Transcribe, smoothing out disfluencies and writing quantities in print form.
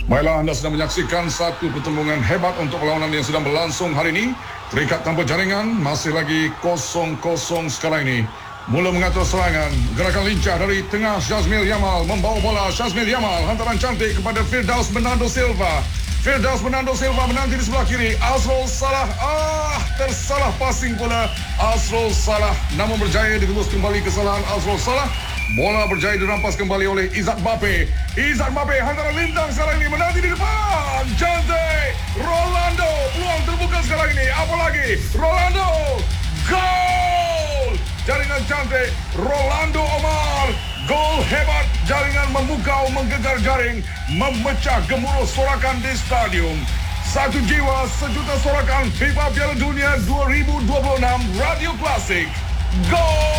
Baiklah, anda sedang menyaksikan satu pertembungan hebat untuk perlawanan yang sedang berlangsung hari ini. Terikat tanpa jaringan, masih lagi 0-0 sekarang ini. Mula mengatur serangan, gerakan lincah dari tengah Syazmil Yamal, membawa bola Syazmil Yamal, hantaran cantik kepada Firdaus Bernardo Silva. Firdaus Bernardo Silva menanti di sebelah kiri. Azrul Salah, tersalah passing pula Azrul Salah. Namun berjaya ditembus kembali kesalahan Azrul Salah. Bola berjaya dirampas kembali oleh Izzat Mbappe. Izzat Mbappe hantaran lintang sekarang ini, menanti di depan. Cantik Rolando, peluang terbuka sekarang ini. Apalagi Rolando, gol! Jaringan cantik Rolando Omar. Gol hebat, jaringan memukau, menggegar jaring, memecah gemuruh sorakan di stadium. Satu jiwa, sejuta sorakan FIFA Piala Dunia 2026 Radio Klasik. Gol!